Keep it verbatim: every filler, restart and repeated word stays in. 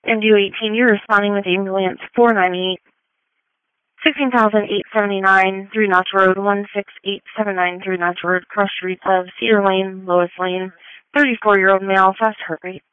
M D U eighteen, you're responding with ambulance four ninety-eight, sixteen thousand eight hundred seventy-nine, through Notch Road, one six eight seven nine, through Notch Road, cross streets of Cedar Lane, Lois Lane, thirty-four-year-old male, fast heart rate.